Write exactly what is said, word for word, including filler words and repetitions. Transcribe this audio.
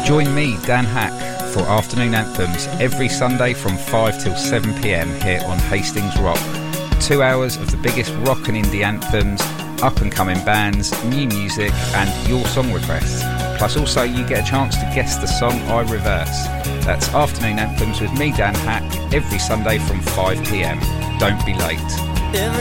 Join me, Dan Hack, for Afternoon Anthems every Sunday from five till seven p m here on Hastings Rock. Two hours of the biggest rock and indie anthems, up-and-coming bands, new music and your song requests. Plus also you get a chance to guess the song I reverse. That's Afternoon Anthems with me, Dan Hack, every Sunday from five p m. Don't be late.